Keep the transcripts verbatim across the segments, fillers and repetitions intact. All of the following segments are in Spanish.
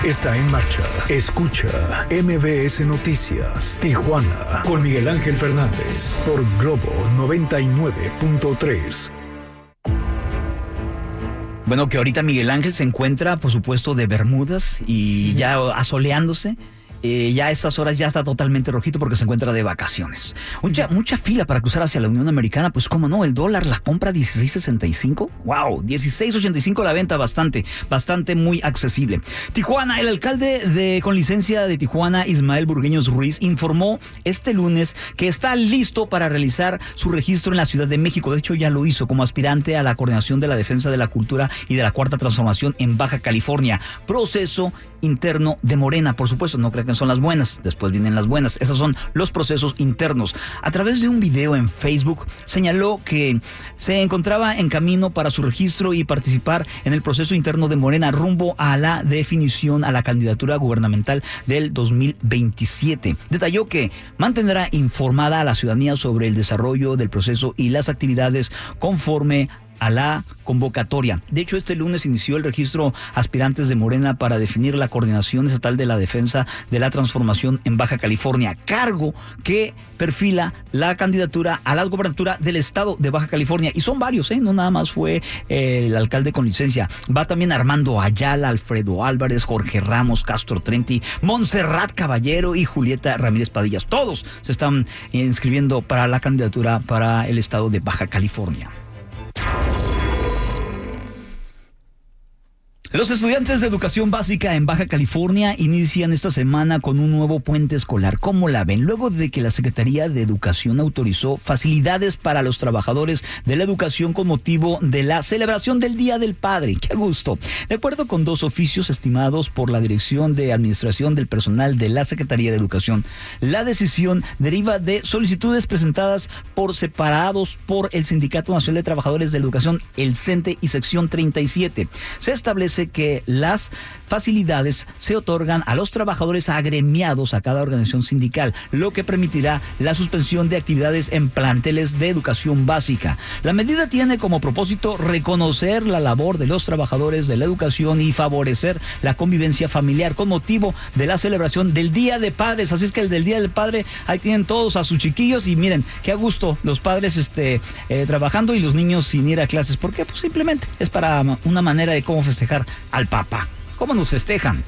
Está en marcha. Escucha M B S Noticias Tijuana con Miguel Ángel Fernández por Globo noventa y nueve punto tres. Bueno, que ahorita Miguel Ángel se encuentra, por supuesto, de Bermudas y ya asoleándose. Eh, ya a estas horas ya está totalmente rojito porque se encuentra de vacaciones. Mucha, mucha fila para cruzar hacia la Unión Americana, pues cómo no, el dólar, la compra dieciséis sesenta y cinco, wow, dieciséis ochenta y cinco la venta, bastante, bastante muy accesible. Tijuana, el alcalde de con licencia de Tijuana, Ismael Burgueños Ruiz, informó este lunes que está listo para realizar su registro en la Ciudad de México. De hecho, ya lo hizo como aspirante a la coordinación de la defensa de la cultura y de la Cuarta Transformación en Baja California. Proceso interno de Morena, por supuesto, no crean que son las buenas, después vienen las buenas, esos son los procesos internos. A través de un video en Facebook señaló que se encontraba en camino para su registro y participar en el proceso interno de Morena rumbo a la definición a la candidatura gubernamental del dos mil veintisiete. Detalló que mantendrá informada a la ciudadanía sobre el desarrollo del proceso y las actividades conforme a la convocatoria. De hecho, este lunes inició el registro aspirantes de Morena para definir la coordinación estatal de la defensa de la transformación en Baja California, cargo que perfila la candidatura a la gobernatura del estado de Baja California. Y son varios, ¿eh? No nada más fue eh, el alcalde con licencia. Va también Armando Ayala, Alfredo Álvarez, Jorge Ramos, Castro Trenti, Montserrat Caballero y Julieta Ramírez Padillas. Todos se están inscribiendo para la candidatura para el estado de Baja California. Los estudiantes de educación básica en Baja California inician esta semana con un nuevo puente escolar. ¿Cómo la ven? Luego de que la Secretaría de Educación autorizó facilidades para los trabajadores de la educación con motivo de la celebración del Día del Padre. ¡Qué gusto! De acuerdo con dos oficios estimados por la Dirección de Administración del Personal de la Secretaría de Educación, la decisión deriva de solicitudes presentadas por separados por el Sindicato Nacional de Trabajadores de la Educación, el CENTE y Sección treinta y siete. Se establece que las facilidades se otorgan a los trabajadores agremiados a cada organización sindical, lo que permitirá la suspensión de actividades en planteles de educación básica. La medida tiene como propósito reconocer la labor de los trabajadores de la educación y favorecer la convivencia familiar con motivo de la celebración del Día de Padres. Así es que el del Día del Padre, ahí tienen todos a sus chiquillos y miren, qué a gusto los padres este, eh, trabajando y los niños sin ir a clases. ¿Por qué? Pues simplemente es para una manera de cómo festejar al papá. ¿Cómo nos festejan?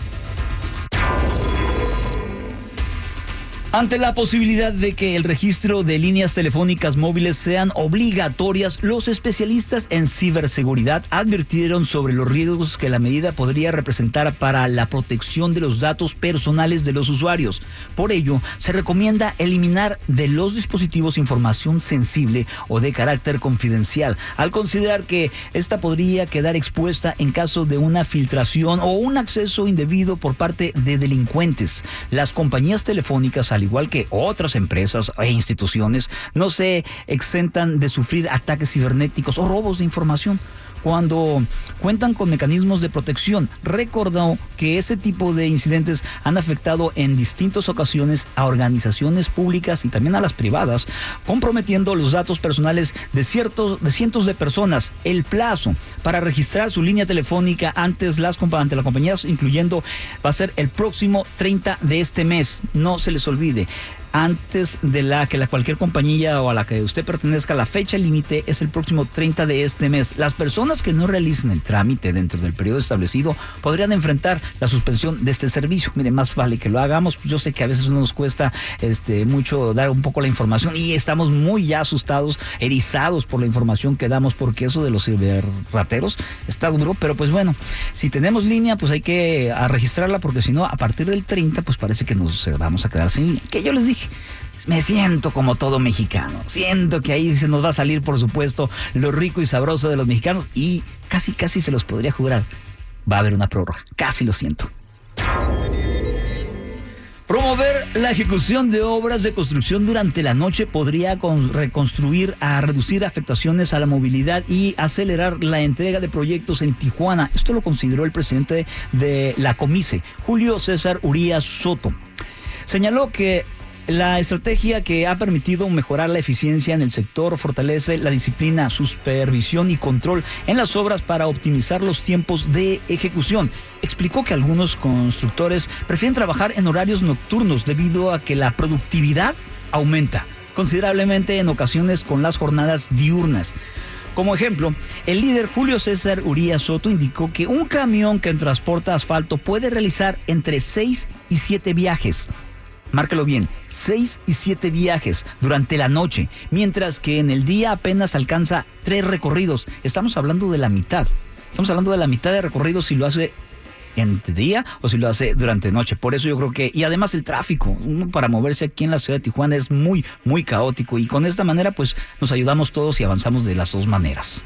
Ante la posibilidad de que el registro de líneas telefónicas móviles sean obligatorias, los especialistas en ciberseguridad advirtieron sobre los riesgos que la medida podría representar para la protección de los datos personales de los usuarios. Por ello, se recomienda eliminar de los dispositivos información sensible o de carácter confidencial, al considerar que esta podría quedar expuesta en caso de una filtración o un acceso indebido por parte de delincuentes. Las compañías telefónicas, al igual que otras empresas e instituciones, no se exentan de sufrir ataques cibernéticos o robos de información cuando cuentan con mecanismos de protección. Recordó que ese tipo de incidentes han afectado en distintas ocasiones a organizaciones públicas y también a las privadas, comprometiendo los datos personales de ciertos de cientos de personas. El plazo para registrar su línea telefónica antes las ante la compañía, incluyendo, va a ser el próximo treinta de este mes. No se les olvide. Antes de la que la cualquier compañía o a la que usted pertenezca, la fecha límite es el próximo treinta de este mes. Las personas que no realicen el trámite dentro del periodo establecido podrían enfrentar la suspensión de este servicio. Mire, más vale que lo hagamos. Yo sé que a veces nos cuesta este mucho dar un poco la información y estamos muy ya asustados, erizados por la información que damos, porque eso de los ciberrateros está duro. Pero pues bueno, si tenemos línea, pues hay que a registrarla, porque si no, a partir del treinta, pues parece que nos vamos a quedar sin línea. Que yo les dije, me siento como todo mexicano. Siento que ahí se nos va a salir, por supuesto, lo rico y sabroso de los mexicanos, y casi, casi se los podría jurar. Va a haber una prórroga. Casi lo siento. Promover la ejecución de obras de construcción durante la noche podría con, reconstruir a reducir afectaciones a la movilidad y acelerar la entrega de proyectos en Tijuana. Esto lo consideró el presidente de la Comice, Julio César Urías Soto. Señaló que La estrategia que ha permitido mejorar la eficiencia en el sector fortalece la disciplina, supervisión y control en las obras para optimizar los tiempos de ejecución. Explicó que algunos constructores prefieren trabajar en horarios nocturnos debido a que la productividad aumenta considerablemente en ocasiones con las jornadas diurnas. Como ejemplo, el líder Julio César Uría Soto indicó que un camión que transporta asfalto puede realizar entre seis y siete viajes. Márcalo bien, seis y siete viajes durante la noche, mientras que en el día apenas alcanza tres recorridos. Estamos hablando de la mitad. Estamos hablando de la mitad de recorridos si lo hace en día o si lo hace durante noche. Por eso yo creo que, y además el tráfico para moverse aquí en la ciudad de Tijuana es muy, muy caótico, y con esta manera pues nos ayudamos todos y avanzamos de las dos maneras.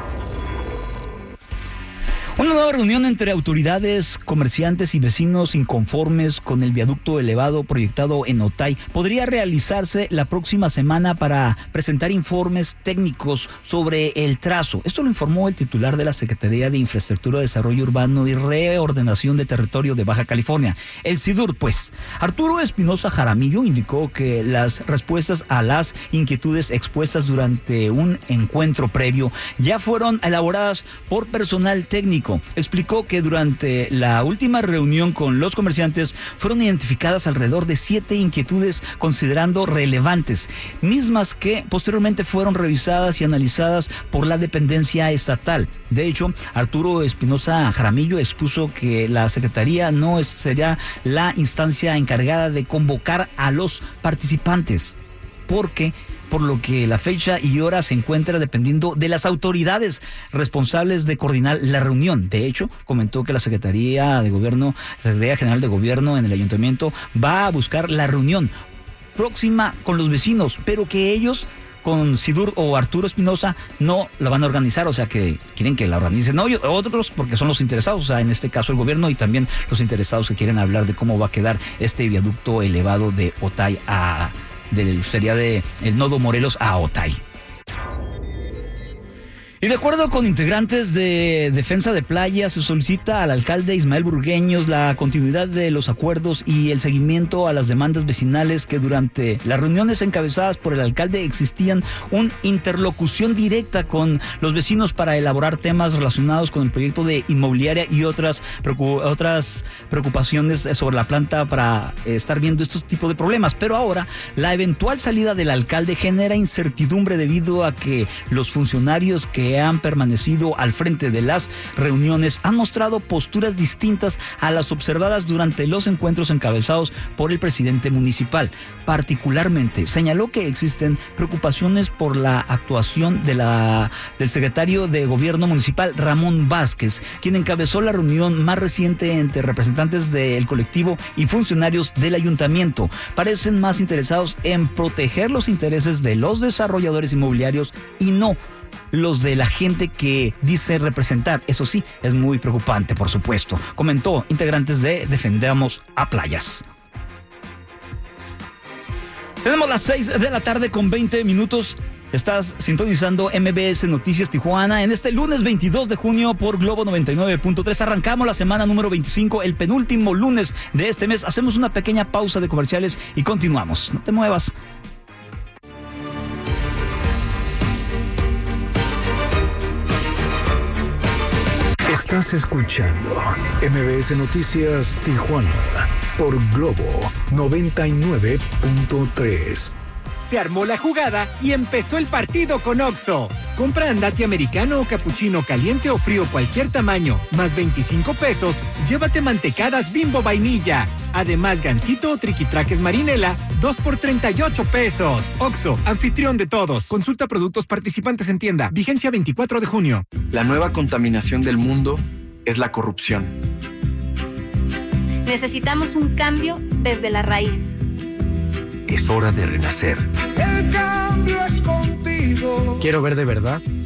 Una nueva reunión entre autoridades, comerciantes y vecinos inconformes con el viaducto elevado proyectado en Otay podría realizarse la próxima semana para presentar informes técnicos sobre el trazo. Esto lo informó el titular de la Secretaría de Infraestructura, Desarrollo Urbano y Reordenación de Territorio de Baja California, el SIDUR, pues. Arturo Espinosa Jaramillo indicó que las respuestas a las inquietudes expuestas durante un encuentro previo ya fueron elaboradas por personal técnico. Explicó que durante la última reunión con los comerciantes fueron identificadas alrededor de siete inquietudes considerando relevantes, mismas que posteriormente fueron revisadas y analizadas por la dependencia estatal. De hecho, Arturo Espinosa Jaramillo expuso que la Secretaría no sería la instancia encargada de convocar a los participantes, porque por lo que la fecha y hora se encuentra dependiendo de las autoridades responsables de coordinar la reunión. De hecho, comentó que la Secretaría de Gobierno, la Secretaría General de Gobierno en el Ayuntamiento va a buscar la reunión próxima con los vecinos, pero que ellos con SIDUR o Arturo Espinosa no la van a organizar, o sea que quieren que la organicen no, otros porque son los interesados, o sea, en este caso el gobierno, y también los interesados que quieren hablar de cómo va a quedar este viaducto elevado de Otay a del sería de el nodo Morelos a Otay. Y de acuerdo con integrantes de Defensa de Playa, se solicita al alcalde Ismael Burgueños la continuidad de los acuerdos y el seguimiento a las demandas vecinales que durante las reuniones encabezadas por el alcalde existían una interlocución directa con los vecinos para elaborar temas relacionados con el proyecto de inmobiliaria y otras, preocup- otras preocupaciones sobre la planta para eh, estar viendo estos tipos de problemas. Pero ahora la eventual salida del alcalde genera incertidumbre debido a que los funcionarios que han permanecido al frente de las reuniones han mostrado posturas distintas a las observadas durante los encuentros encabezados por el presidente municipal. Particularmente señaló que existen preocupaciones por la actuación de la, del secretario de Gobierno municipal, Ramón Vázquez, quien encabezó la reunión más reciente entre representantes del colectivo y funcionarios del ayuntamiento. Parecen más interesados en proteger los intereses de los desarrolladores inmobiliarios y no los de la gente que dice representar. Eso sí, es muy preocupante, por supuesto, comentó integrantes de Defendamos a Playas. Tenemos las seis de la tarde con veinte minutos. Estás sintonizando M B S Noticias Tijuana en este lunes veintidós de junio por Globo noventa y nueve punto tres. Arrancamos la semana número veinticinco, el penúltimo lunes de este mes. Hacemos una pequeña pausa de comerciales y continuamos. No te muevas. Estás escuchando M B S Noticias Tijuana por Globo noventa y nueve punto tres. Se armó la jugada y empezó el partido con Oxxo. Compra andati americano o capuchino caliente o frío cualquier tamaño, más veinticinco pesos, llévate mantecadas Bimbo vainilla. Además, gansito o triquitraques marinela, dos por treinta y ocho pesos. Oxxo, anfitrión de todos. Consulta productos participantes en tienda. Vigencia veinticuatro de junio. La nueva contaminación del mundo es la corrupción. Necesitamos un cambio desde la raíz. Es hora de renacer. El cambio es contigo. Quiero ver de verdad